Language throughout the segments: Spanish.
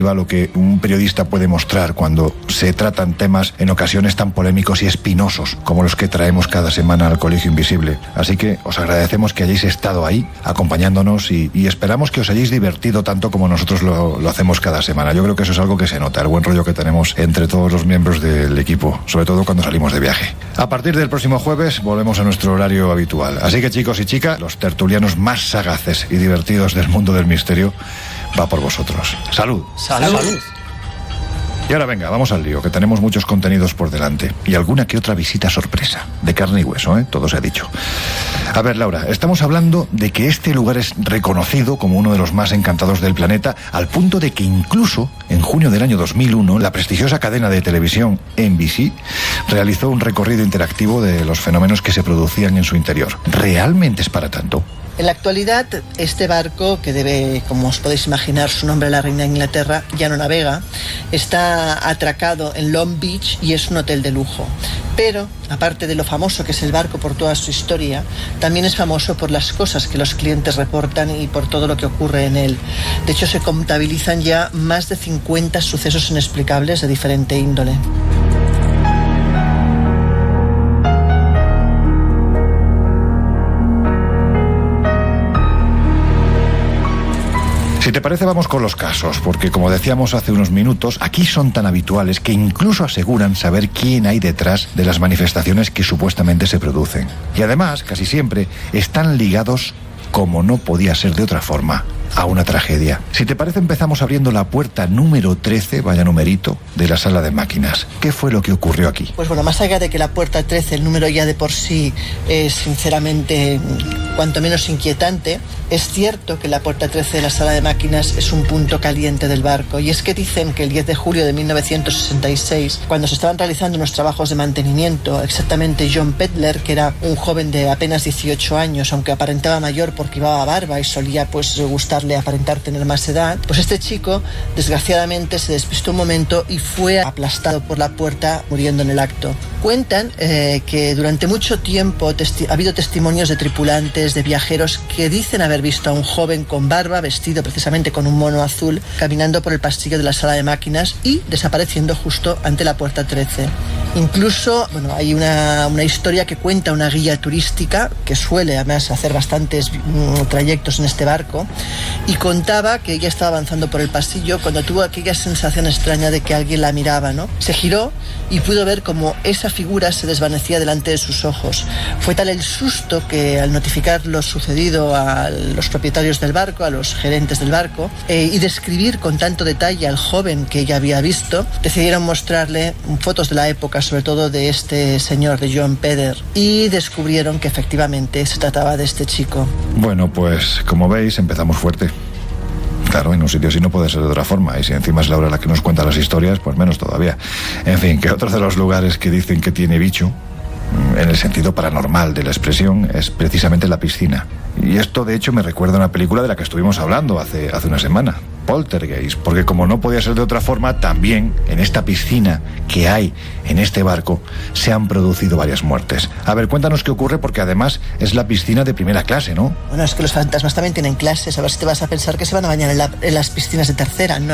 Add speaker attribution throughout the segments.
Speaker 1: lo que un periodista puede mostrar cuando se tratan temas en ocasiones tan polémicos y espinosos como los que traemos cada semana al Colegio Invisible. Así que os agradecemos que hayáis estado ahí acompañándonos y esperamos que os hayáis divertido tanto como nosotros lo hacemos cada semana. Yo creo que eso es algo que se nota, el buen rollo que tenemos entre todos los miembros del equipo, sobre todo cuando salimos de viaje. A partir del próximo jueves volvemos a nuestro horario habitual. Así que, chicos y chicas, los tertulianos más sagaces y divertidos del mundo del misterio, va por vosotros. ¡Salud!
Speaker 2: ¡Salud!
Speaker 1: Y ahora venga, vamos al lío, que tenemos muchos contenidos por delante. Y alguna que otra visita sorpresa. De carne y hueso, ¿eh? Todo se ha dicho. A ver, Laura, estamos hablando de que este lugar es reconocido como uno de los más encantados del planeta, al punto de que incluso, en junio del año 2001, la prestigiosa cadena de televisión NBC realizó un recorrido interactivo de los fenómenos que se producían en su interior. ¿Realmente es para tanto?
Speaker 2: En la actualidad, este barco, que debe, como os podéis imaginar, su nombre a la reina de Inglaterra, ya no navega, está atracado en Long Beach y es un hotel de lujo. Pero, aparte de lo famoso que es el barco por toda su historia, también es famoso por las cosas que los clientes reportan y por todo lo que ocurre en él. De hecho, se contabilizan ya más de 50 sucesos inexplicables de diferente índole.
Speaker 1: Si te parece, vamos con los casos, porque como decíamos hace unos minutos, aquí son tan habituales que incluso aseguran saber quién hay detrás de las manifestaciones que supuestamente se producen. Y además, casi siempre, están ligados, como no podía ser de otra forma, a una tragedia. Si te parece, empezamos abriendo la puerta número 13, vaya numerito, de la sala de máquinas. ¿Qué fue lo que ocurrió aquí?
Speaker 2: Pues bueno, más allá de que la puerta 13, el número ya de por sí es sinceramente cuanto menos inquietante, es cierto que la puerta 13 de la sala de máquinas es un punto caliente del barco. Y es que dicen que el 10 de julio de 1966, cuando se estaban realizando unos trabajos de mantenimiento, exactamente John Pedler, que era un joven de apenas 18 años, aunque aparentaba mayor porque llevaba barba y solía pues gustarle aparentar tener más edad, pues este chico desgraciadamente se despistó un momento y fue aplastado por la puerta, muriendo en el acto. Cuentan que durante mucho tiempo ha habido testimonios de tripulantes, de viajeros que dicen haber visto a un joven con barba, vestido precisamente con un mono azul, caminando por el pasillo de la sala de máquinas y desapareciendo justo ante la puerta 13. Incluso, bueno, hay una historia que cuenta una guía turística que suele además hacer bastantes trayectos en este barco, y contaba que ella estaba avanzando por el pasillo cuando tuvo aquella sensación extraña de que alguien la miraba, ¿no? Se giró y pudo ver como esa figura se desvanecía delante de sus ojos. Fue tal el susto que al notificar lo sucedido a los propietarios del barco, a los gerentes del barco, y describir con tanto detalle al joven que ella había visto, decidieron mostrarle fotos de la época, sobre todo de este señor, de John Pedler, y descubrieron que efectivamente se trataba de este chico.
Speaker 1: Bueno, pues como veis, empezamos fuerte. Claro, en un sitio así no puede ser de otra forma, y si encima es Laura la que nos cuenta las historias, pues menos todavía. En fin, que otro de los lugares que dicen que tiene bicho, en el sentido paranormal de la expresión, es precisamente la piscina. Y esto, de hecho, me recuerda a una película de la que estuvimos hablando hace una semana, Poltergeist, porque como no podía ser de otra forma, también en esta piscina que hay en este barco se han producido varias muertes. A ver, cuéntanos qué ocurre, porque además es la piscina de primera clase, ¿no?
Speaker 2: Bueno, es que los fantasmas también tienen clases, a ver si te vas a pensar que se van a bañar en las piscinas de tercera. No.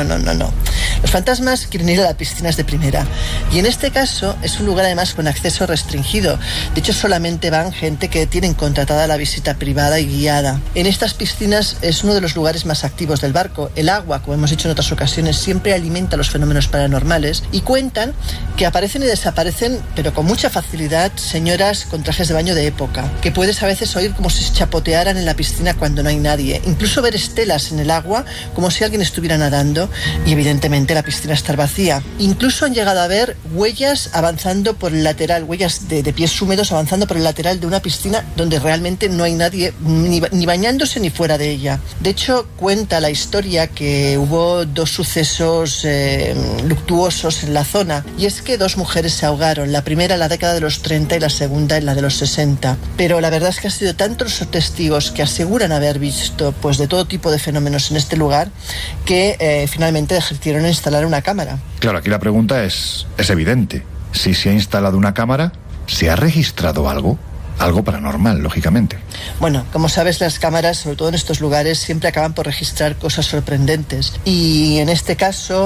Speaker 2: Los fantasmas quieren ir a las piscinas de primera. Y en este caso es un lugar además con acceso restringido. De hecho, solamente van gente que tienen contratada la visita privada y guiada. En estas piscinas es uno de los lugares más activos del barco. El agua, como hemos dicho en otras ocasiones, siempre alimenta los fenómenos paranormales, y cuentan que aparecen y desaparecen, pero con mucha facilidad, señoras con trajes de baño de época, que puedes a veces oír como si se chapotearan en la piscina cuando no hay nadie, incluso ver estelas en el agua como si alguien estuviera nadando, y evidentemente la piscina estar vacía. Incluso han llegado a ver huellas avanzando por el lateral, huellas de pies húmedos avanzando por el lateral de una piscina donde realmente no hay nadie ni bañándose ni fuera de ella. De hecho, cuenta la historia que hubo dos sucesos luctuosos en la zona, y es que dos mujeres se ahogaron, la primera en la década de los 30 y la segunda en la de los 60. Pero la verdad es que ha sido tantos los testigos que aseguran haber visto pues de todo tipo de fenómenos en este lugar que finalmente decidieron instalar una cámara.
Speaker 1: Claro, aquí la pregunta es evidente. Si se ha instalado una cámara, ¿se ha registrado algo? Algo paranormal, lógicamente.
Speaker 2: Bueno, como sabes, las cámaras, sobre todo en estos lugares, siempre acaban por registrar cosas sorprendentes. Y en este caso